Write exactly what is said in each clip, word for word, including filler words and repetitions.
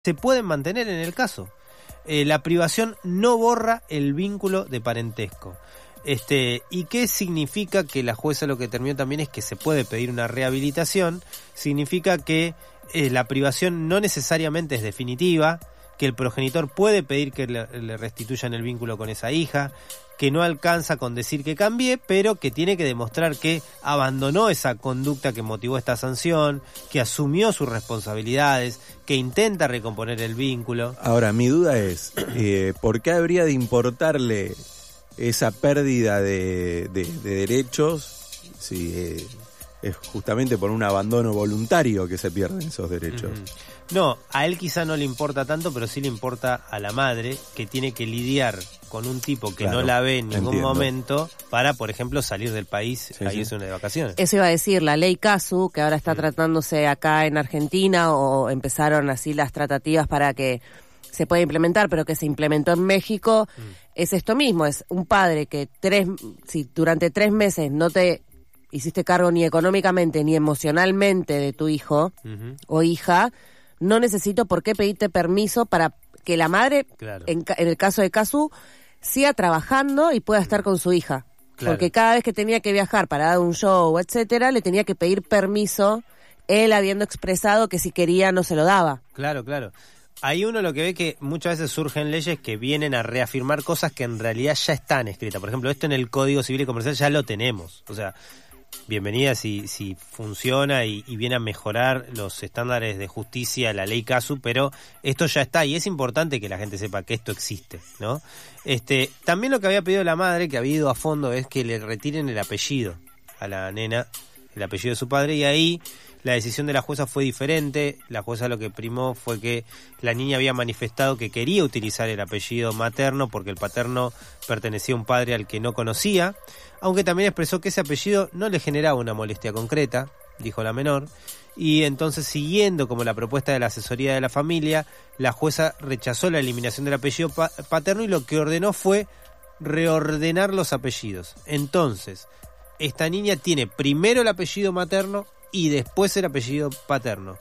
se pueden mantener en el caso. Eh, la privación no borra el vínculo de parentesco. Este, ¿y qué significa? Que la jueza lo que terminó también es que se puede pedir una rehabilitación. Significa que eh, la privación no necesariamente es definitiva, que el progenitor puede pedir que le, le restituyan el vínculo con esa hija, que no alcanza con decir que cambié, pero que tiene que demostrar que abandonó esa conducta que motivó esta sanción, que asumió sus responsabilidades, que intenta recomponer el vínculo. Ahora, mi duda es, eh, ¿por qué habría de importarle esa pérdida de, de, de derechos si eh, es justamente por un abandono voluntario que se pierden esos derechos? Uh-huh. No, a él quizá no le importa tanto, pero sí le importa a la madre, que tiene que lidiar con un tipo que claro, no la ve en ningún entiendo. momento para, por ejemplo, salir del país sí, a irse sí. de vacaciones. Eso iba a decir, la ley Casu, que ahora está sí. tratándose acá en Argentina, o empezaron así las tratativas para que se pueda implementar, pero que se implementó en México, mm. es esto mismo, es un padre que tres, si durante tres meses no te hiciste cargo ni económicamente ni emocionalmente de tu hijo uh-huh. o hija, no necesito por qué pedirte permiso para que la madre, claro. en, en el caso de Casu, siga trabajando y pueda estar con su hija. Claro. Porque cada vez que tenía que viajar para dar un show, etcétera, le tenía que pedir permiso, él habiendo expresado que si quería no se lo daba. Claro, claro. Ahí uno lo que ve que muchas veces surgen leyes que vienen a reafirmar cosas que en realidad ya están escritas. Por ejemplo, esto en el Código Civil y Comercial ya lo tenemos. O sea, bienvenida si, si funciona y, y viene a mejorar los estándares de justicia, la ley Casu, pero esto ya está y es importante que la gente sepa que esto existe, ¿no? Este, también lo que había pedido la madre, que había ido a fondo, es que le retiren el apellido a la nena, el apellido de su padre, y ahí la decisión de la jueza fue diferente. La jueza lo que primó fue que la niña había manifestado que quería utilizar el apellido materno porque el paterno pertenecía a un padre al que no conocía, aunque también expresó que ese apellido no le generaba una molestia concreta, dijo la menor, y entonces, siguiendo como la propuesta de la asesoría de la familia, la jueza rechazó la eliminación del apellido pa- paterno y lo que ordenó fue reordenar los apellidos. Entonces, esta niña tiene primero el apellido materno y después el apellido paterno.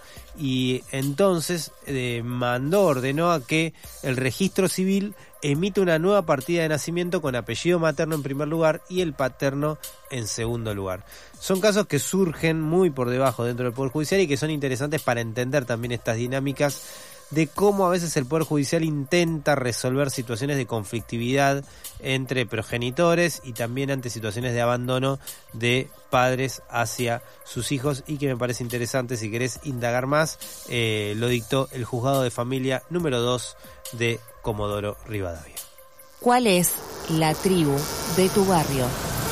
Y entonces eh, mandó, ordenó a que el registro civil emite una nueva partida de nacimiento con apellido materno en primer lugar y el paterno en segundo lugar. Son casos que surgen muy por debajo dentro del Poder Judicial y que son interesantes para entender también estas dinámicas de cómo a veces el Poder Judicial intenta resolver situaciones de conflictividad entre progenitores y también ante situaciones de abandono de padres hacia sus hijos, y que me parece interesante. Si querés indagar más, eh, lo dictó el Juzgado de Familia número dos de Comodoro Rivadavia. ¿Cuál es la tribu de tu barrio?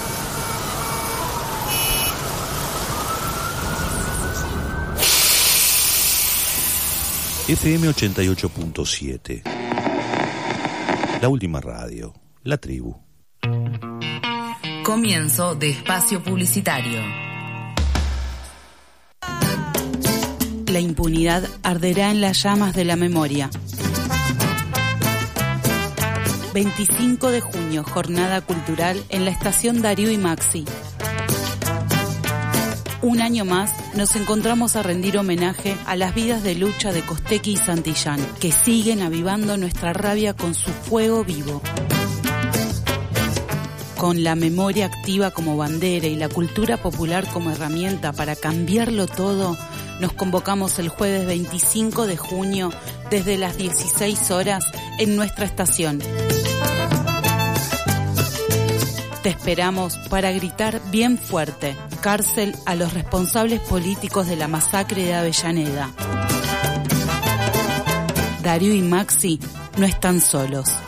F M ochenta y ocho punto siete. La última radio, la tribu. Comienzo de espacio publicitario. La impunidad arderá en las llamas de la memoria. veinticinco de junio, jornada cultural en la estación Darío y Maxi. Un año más nos encontramos a rendir homenaje a las vidas de lucha de Costequi y Santillán, que siguen avivando nuestra rabia con su fuego vivo. Con la memoria activa como bandera y la cultura popular como herramienta para cambiarlo todo, nos convocamos el jueves veinticinco de junio desde las dieciséis horas en nuestra estación. Te esperamos para gritar bien fuerte: cárcel a los responsables políticos de la masacre de Avellaneda. Darío y Maxi no están solos.